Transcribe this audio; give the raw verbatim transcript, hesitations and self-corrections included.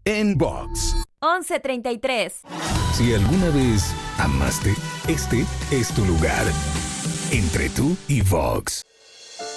en Vox. once treinta y tres. Si alguna vez amaste, este es tu lugar. Entre tú y Vox.